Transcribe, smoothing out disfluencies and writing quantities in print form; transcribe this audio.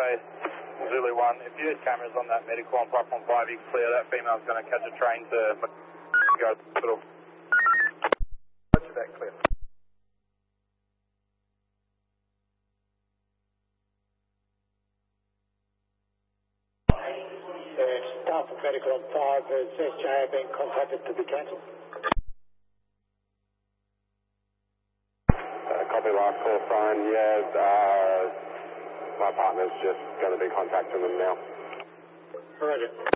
Base, Zulu 1. If you had cameras on that medical on platform 5, you can clear. That female's going to catch a train to go to the hospital. Roger that, clear. Staff of medical on 5 has SJA been contacted to be cancelled. Copy last call sign, yeah, my partner's just going to be contacting them now. Roger.